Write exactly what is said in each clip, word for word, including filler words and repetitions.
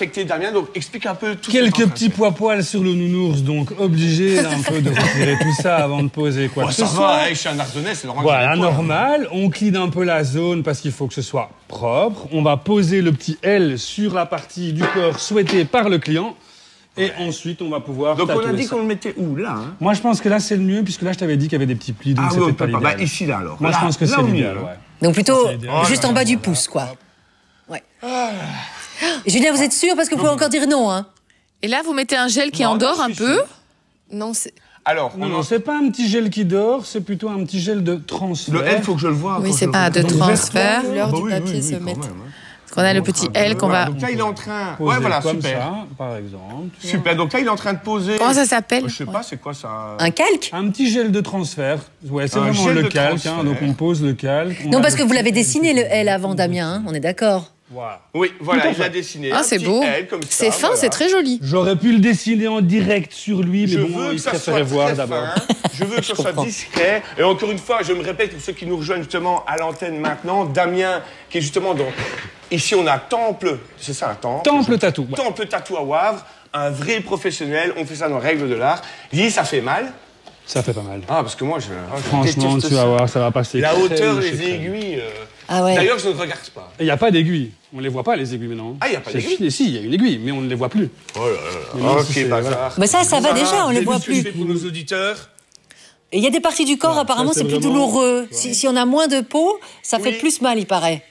affecté, Damien. Donc, explique un peu tout. Quelques petits pois-poils sur le nounours, donc obligé un peu de retirer tout ça avant de poser quoi que ce soit. Va, hey, je suis un Ardennais, c'est normal. Voilà, normal. On clean un peu la zone parce qu'il faut que ce soit propre. On va poser le petit L sur la partie du corps souhaitée par le client. Et ouais. ensuite, on va pouvoir Donc, on a dit ça. qu'on le mettait où, là hein? Moi, je pense que là, c'est le mieux, puisque là, je t'avais dit qu'il y avait des petits plis, donc ah, c'était ouais, pas l'idéal. Bah, ici, là, alors. Moi, là, je pense que c'est l'idéal, ouais. Donc, plutôt oh, juste là, en bas là, du là, pouce, là. quoi. Ouais. Ah. Julien, vous êtes sûr? Parce que vous pouvez encore dire non, hein. Et là, vous mettez un gel qui non, endort un peu. Sûr. Non, c'est... Alors, non, non, c'est pas un petit gel qui dort, c'est plutôt un petit gel de transfert. Le L, il faut que je le vois. Oui, c'est pas de transfert. L'heure du papier se met. Qu'on a le petit L qu'on va... Donc là, il est en train... Ouais, voilà, comme super. Ça, par exemple. Super, donc là, il est en train de poser... Comment ça s'appelle? Je sais pas, c'est quoi ça? Un calque? Un petit gel de transfert. Ouais, c'est vraiment le calque, hein, donc on pose le calque. Non, parce que vous l'avez dessiné, le L, avant, Damien, hein, on est d'accord? Voilà. Oui, voilà, il l'a dessiné. Ah, c'est beau. C'est fin, c'est très joli. J'aurais pu le dessiner en direct sur lui, mais bon, il préférait voir d'abord. Je veux que ce soit discret. Et encore une fois, je me répète pour ceux qui nous rejoignent justement à l'antenne maintenant, Damien, qui est justement dans... Ici, on a Temple, c'est ça, un temple. Temple Tatou. Ouais. Temple Tatou à Wavre, un vrai professionnel. On fait ça dans les règles de l'art. Il dit, ça fait mal. Ça fait pas mal. Ah, parce que moi, je. Oh, je Franchement, tu vas voir, ça va passer. La hauteur, les aiguilles. Euh... Ah ouais. D'ailleurs, je ne regarde pas. Il n'y a pas d'aiguilles. On ne les voit pas, les aiguilles, maintenant. Ah, il n'y a pas d'aiguilles? Si, il y a une aiguille, mais on ne les voit plus. Oh là là là. Ok, bazar. Mais ça, ça va déjà, on ne les voit plus. Pour nos auditeurs. Et il y a des parties du corps, ouais, apparemment, c'est plus vraiment... douloureux. Si, si on a moins de peau, ça oui. fait plus mal, il paraît.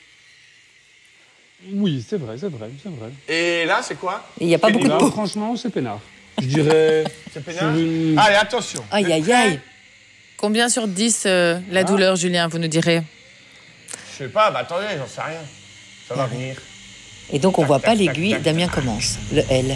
Oui, c'est vrai, c'est vrai, c'est vrai. Et là, c'est quoi? Il n'y a pas beaucoup de peau. Franchement, c'est peinard. Je dirais... C'est peinard une... Allez, attention. Aïe, aïe, aïe. Combien sur dix, euh, la ah. douleur, Julien, vous nous direz? Je sais pas, bah attendez, j'en sais rien. Ça va venir. Et donc, on ne voit pas l'aiguille. Damien commence. Le L.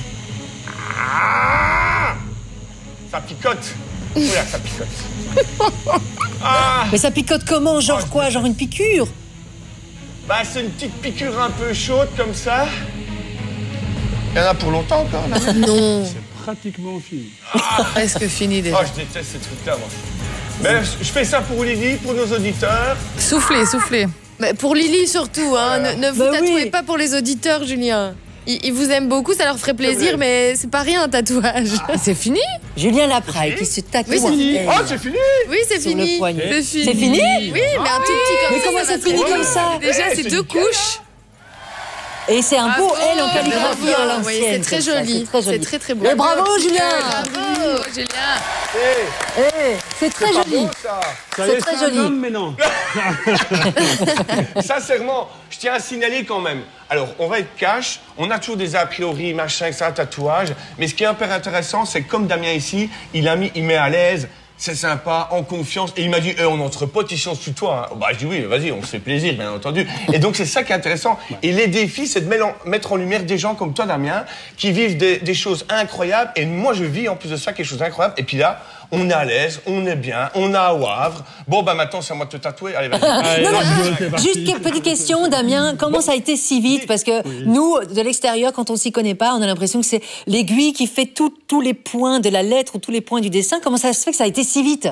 Ah, ça picote. Regarde, ça picote. Ah. Mais ça picote comment? Genre oh, quoi? Genre une piqûre? Bah, c'est une petite piqûre un peu chaude, comme ça. Il y en a pour longtemps, encore, là? Non. C'est pratiquement fini. Ah. Presque fini, déjà. Oh, je déteste ces trucs-là, moi. Mais je fais ça pour Lily, pour nos auditeurs. Soufflez, soufflez. Mais pour Lily, surtout, hein. Voilà. Ne, ne vous bah tatouez oui. pas pour les auditeurs, Julien. Ils, ils vous aiment beaucoup, ça leur ferait plaisir, mais c'est pas rien, un tatouage. Ah. C'est fini? Julien Lapraille qui se tatoue. Oui, c'est fini. Oh, c'est fini. Oui, c'est fini. C'est fini. C'est fini? Oui, mais un tout petit comme mais ça. comment ça c'est fini va comme ça? Déjà, ouais, c'est deux couches. Et c'est un beau L en calligraphie bravo, à l'ancienne. oui, c'est très joli. C'est très, très beau. Et bravo, Julien. Bravo, Julien. Eh, hey, c'est très joli. C'est très joli. Homme, mais non. Sincèrement, je tiens à signaler quand même. Alors, on va être cash, on a toujours des a priori, machin, c'est un tatouage. Mais ce qui est hyper intéressant, c'est que comme Damien ici, il a mis, il met à l'aise. C'est sympa, en confiance. Et il m'a dit, eh, on est entre potes, ici on se tutoie. Hein. Bah, je dis oui, vas-y, on se fait plaisir, bien entendu. Et donc, c'est ça qui est intéressant. Et les défis, c'est de mettre en lumière des gens comme toi, Damien, qui vivent des, des choses incroyables. Et moi, je vis en plus de ça quelque chose d'incroyable. Et puis là, on est à l'aise, on est bien, on est à Wavre. Bon, bah maintenant, c'est à moi de te tatouer. Allez, vas-y. Non, non, juste une petite question, Damien. Comment ça a été si vite? Parce que oui. nous, de l'extérieur, quand on s'y connaît pas, on a l'impression que c'est l'aiguille qui fait tous les points de la lettre ou tous les points du dessin. Comment ça se fait que ça a été si vite?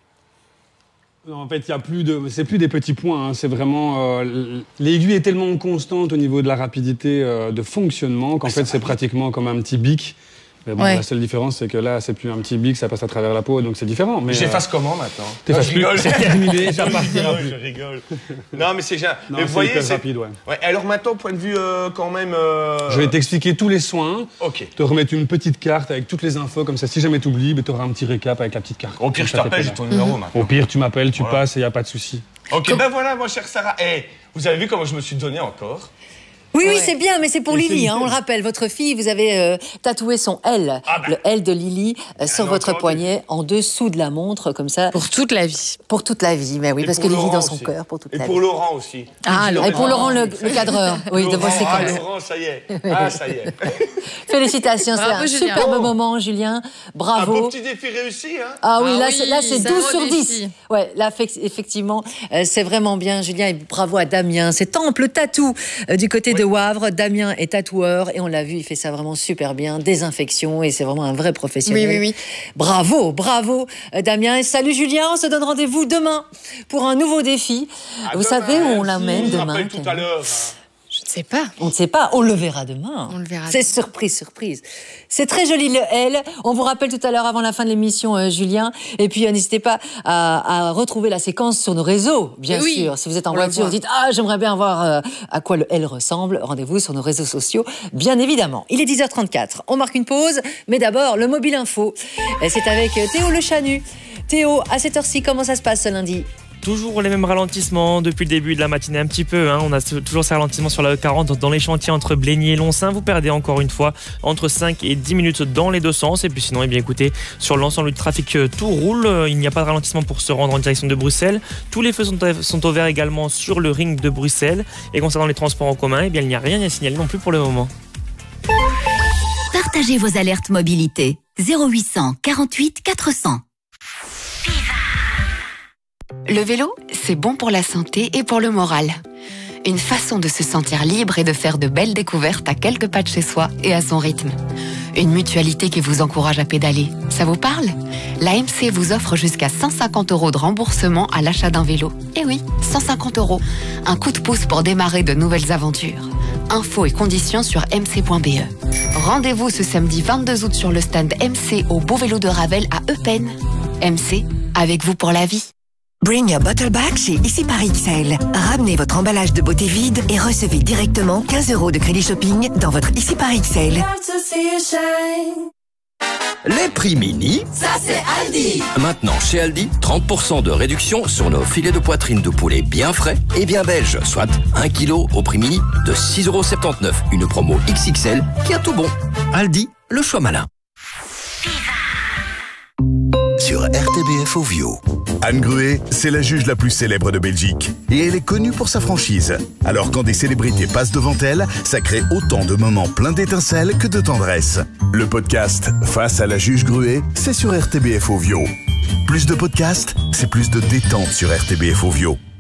En fait, il y a plus de, c'est plus des petits points. Hein. C'est vraiment euh, l'aiguille est tellement constante au niveau de la rapidité euh, de fonctionnement qu'en fait, c'est pratiquement comme un petit bic. Mais bon, ouais. La seule différence, c'est que là, c'est plus un petit bic, ça passe à travers la peau, donc c'est différent. Mais j'efface euh... comment maintenant? T'effaces plus, c'est terminé, ça partira plus. Je rigole. Non, mais c'est génial. Non, mais vous voyez, c'est rapide, ouais. ouais. Alors maintenant, point de vue euh, quand même... Euh... Je vais t'expliquer tous les soins, ok. Te remettre une petite carte avec toutes les infos, comme ça, si jamais t'oublies, tu auras un petit récap avec la petite carte. Au pire, je t'appelle, j'ai ton numéro maintenant. Au pire, tu m'appelles, tu voilà. passes et il n'y a pas de souci. Ok, Comme... ben voilà, moi, chère Sarah. Hey, vous avez vu comment je me suis donné encore? Oui, ouais. oui, c'est bien, mais c'est pour et Lily, hein, on le rappelle. Votre fille, vous avez euh, tatoué son L, ah bah. le L de Lily, euh, sur votre entendu. poignet, en dessous de la montre, comme ça. Pour toute la vie. Pour toute la vie, mais oui, et parce que Lily dans son cœur, pour toute et la pour vie. Et pour Laurent aussi. Ah, et pour Laurent, le, le cadreur, oui, Laurent, de vos séquences. Ah, Laurent, ça y est. Ah, ça y est. Félicitations, c'est un Julien. superbe oh. moment, Julien. Bravo. Un beau petit défi réussi, hein. Ah oui, ah là, oui, c'est, là, c'est douze sur dix. Défi. Ouais, là, effectivement, euh, c'est vraiment bien, Julien, et bravo à Damien. C'est Temple Tatou euh, du côté oui. de Wavre. Damien est tatoueur et on l'a vu, il fait ça vraiment super bien, désinfection et c'est vraiment un vrai professionnel. Oui, oui, oui. Bravo, bravo euh, Damien et salut Julien, on se donne rendez-vous demain pour un nouveau défi. À Vous demain, savez où on l'amène si, demain? tout à l'heure. sait pas. On ne sait pas, on le verra demain. On le verra C'est surprise, surprise. C'est très joli le L. On vous rappelle tout à l'heure avant la fin de l'émission, euh, Julien. Et puis euh, n'hésitez pas à, à retrouver la séquence sur nos réseaux, bien oui, sûr. Si vous êtes en on le voiture, voit. dites ah j'aimerais bien voir euh, à quoi le L ressemble. Rendez-vous sur nos réseaux sociaux, bien évidemment. Il est dix heures trente-quatre. On marque une pause, mais d'abord le mobile info. Et c'est avec euh, Théo Le Chanu. Théo, à cette heure-ci, comment ça se passe ce lundi? Toujours les mêmes ralentissements depuis le début de la matinée un petit peu. Hein. On a toujours ces ralentissements sur la E quarante dans les chantiers entre Blény et Lonsin. Vous perdez encore une fois entre cinq et dix minutes dans les deux sens. Et puis sinon, eh bien, écoutez, sur l'ensemble du trafic, tout roule. Il n'y a pas de ralentissement pour se rendre en direction de Bruxelles. Tous les feux sont, sont au vert également sur le ring de Bruxelles. Et concernant les transports en commun, eh bien, il n'y a rien à signaler non plus pour le moment. Partagez vos alertes mobilité. zéro huit cent quarante-huit quatre cents. Le vélo, c'est bon pour la santé et pour le moral. Une façon de se sentir libre et de faire de belles découvertes à quelques pas de chez soi et à son rythme. Une mutualité qui vous encourage à pédaler. Ça vous parle? La M C vous offre jusqu'à cent cinquante euros de remboursement à l'achat d'un vélo. Eh oui, cent cinquante euros. Un coup de pouce pour démarrer de nouvelles aventures. Infos et conditions sur m c point b e. Rendez-vous ce samedi vingt-deux août sur le stand M C au Beau Vélo de Ravel à Eupen. M C, avec vous pour la vie. Bring a bottle back chez Ici Paris X L. Ramenez votre emballage de beauté vide et recevez directement quinze euros de crédit shopping dans votre Ici Paris X L. Les prix mini, ça c'est Aldi. Maintenant chez Aldi, trente pour cent de réduction sur nos filets de poitrine de poulet bien frais et bien belges, soit un kilo au prix mini de six euros soixante-dix-neuf. Une promo X X L qui a tout bon. Aldi, le choix malin. Sur R T B F Ovio. Anne Gruet, c'est la juge la plus célèbre de Belgique. Et elle est connue pour sa franchise. Alors quand des célébrités passent devant elle, ça crée autant de moments pleins d'étincelles que de tendresse. Le podcast Face à la juge Gruet, c'est sur R T B F Ovio. Plus de podcasts, c'est plus de détente sur R T B F Ovio.